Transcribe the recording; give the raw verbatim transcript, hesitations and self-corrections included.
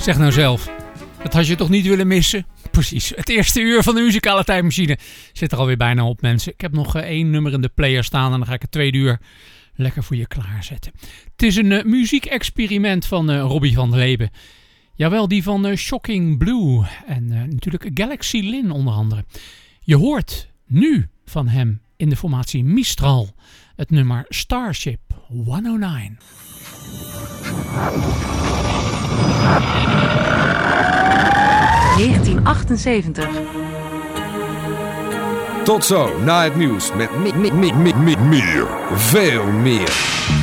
Zeg nou zelf, dat had je toch niet willen missen? Precies, het eerste uur van de muzikale tijdmachine zit er alweer bijna op, mensen. Ik heb nog uh, één nummer in de player staan en dan ga ik het tweede uur lekker voor je klaarzetten. Het is een uh, muziekexperiment van uh, Robbie van der Leben. Jawel, die van uh, Shocking Blue en uh, natuurlijk Galaxy Lin onder andere. Je hoort nu van hem in de formatie Mistral het nummer Starship honderdnegen. negentien achtenzeventig. Tot zo, na het nieuws met mi- mi- mi- mi- mi- meer, veel meer.